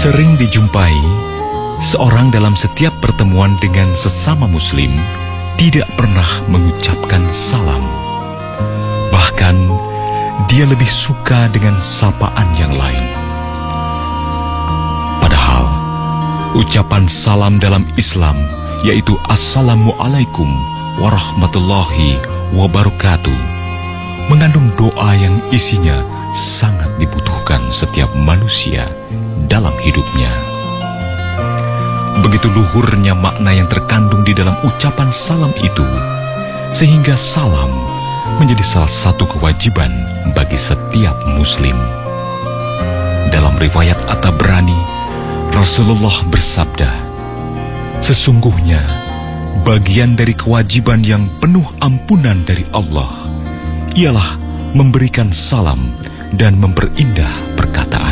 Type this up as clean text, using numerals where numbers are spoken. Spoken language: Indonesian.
Sering dijumpai seorang dalam setiap pertemuan dengan sesama muslim tidak pernah mengucapkan salam. Bahkan dia lebih suka dengan sapaan yang lain. Padahal ucapan salam dalam Islam yaitu Assalamualaikum warahmatullahi wabarakatuh mengandung doa yang isinya sangat dibutuhkan setiap manusia dalam hidupnya. Begitu luhurnya makna yang terkandung di dalam ucapan salam itu, sehingga salam menjadi salah satu kewajiban bagi setiap muslim. Dalam riwayat At-Tabrani, Rasulullah bersabda, "Sesungguhnya bagian dari kewajiban yang penuh ampunan dari Allah ialah memberikan salam dan memperindah perkataan."